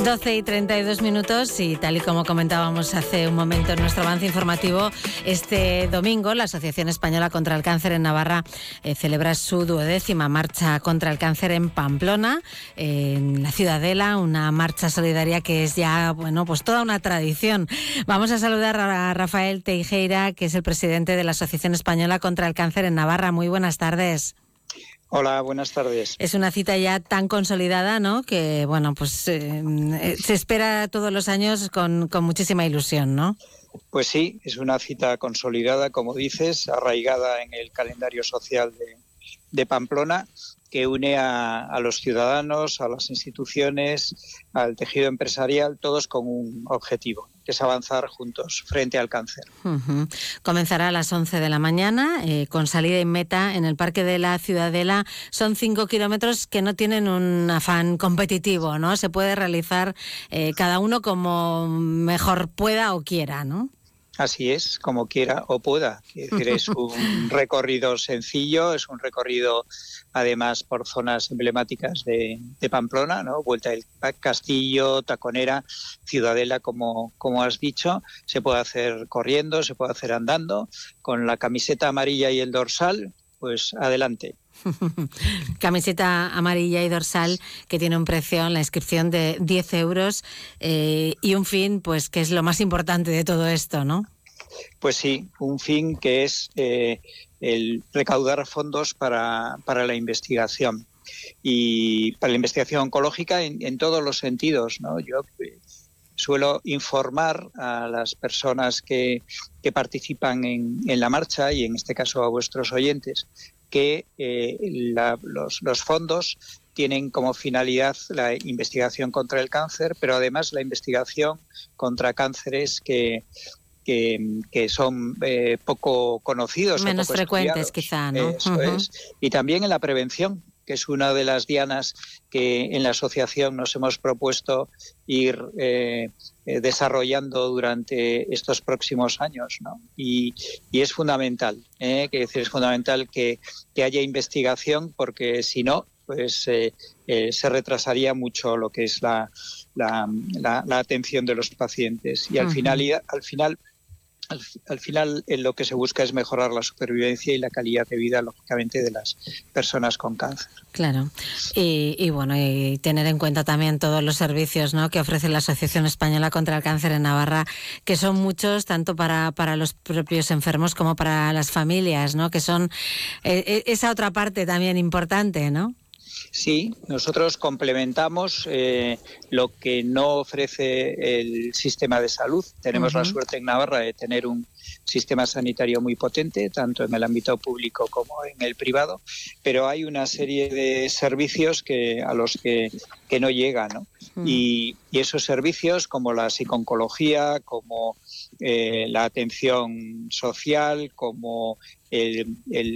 12:32 y tal y como comentábamos hace un momento en nuestro avance informativo, este domingo la Asociación Española contra el Cáncer en Navarra celebra su 12ª marcha contra el cáncer en Pamplona, en la Ciudadela, una marcha solidaria que es ya, bueno, pues toda una tradición. Vamos a saludar a Rafael Teijeira, que es el presidente de la Asociación Española contra el Cáncer en Navarra. Muy buenas tardes. Hola, buenas tardes. Es una cita ya tan consolidada, ¿no?, que, bueno, pues se espera todos los años con muchísima ilusión, ¿no? Pues sí, es una cita consolidada, como dices, arraigada en el calendario social de Pamplona, que une a los ciudadanos, a las instituciones, al tejido empresarial, todos con un objetivo, que es avanzar juntos frente al cáncer. Comenzará a las 11 de la mañana, con salida y meta en el Parque de la Ciudadela. Son 5 kilómetros que no tienen un afán competitivo, ¿no? Se puede realizar cada uno como mejor pueda o quiera, ¿no? Así es, como quiera o pueda. Es decir, es un recorrido sencillo, es un recorrido además por zonas emblemáticas de Pamplona, ¿no? Vuelta del Castillo, Taconera, Ciudadela, como has dicho. Se puede hacer corriendo, se puede hacer andando, con la camiseta amarilla y el dorsal, pues adelante. Camiseta amarilla y dorsal que tiene un precio en la inscripción de 10 euros y un fin, pues que es lo más importante de todo esto, ¿no? Pues sí, un fin que es el recaudar fondos para la investigación y para la investigación oncológica en todos los sentidos, ¿no? Yo suelo informar a las personas que participan en la marcha y en este caso a vuestros oyentes que los fondos tienen como finalidad la investigación contra el cáncer, pero además la investigación contra cánceres que son poco conocidos, menos poco frecuentes estudiados. Quizá, ¿no? Eso es. Y también en la prevención, que es una de las dianas que en la asociación nos hemos propuesto ir desarrollando durante estos próximos años, ¿no? Y es fundamental, es fundamental que haya investigación, porque si no, pues se retrasaría mucho lo que es la atención de los pacientes. Y al final lo que se busca es mejorar la supervivencia y la calidad de vida, lógicamente, de las personas con cáncer. Claro. Y bueno, y tener en cuenta también todos los servicios, ¿no?, que ofrece la Asociación Española contra el Cáncer en Navarra, que son muchos, tanto para los propios enfermos como para las familias, ¿no?, que son esa otra parte también importante, ¿no? Sí, nosotros complementamos lo que no ofrece el sistema de salud. Tenemos la suerte en Navarra de tener un sistema sanitario muy potente, tanto en el ámbito público como en el privado, pero hay una serie de servicios a los que no llegan, ¿no? Y esos servicios, como la psiconcología, como la atención social, como el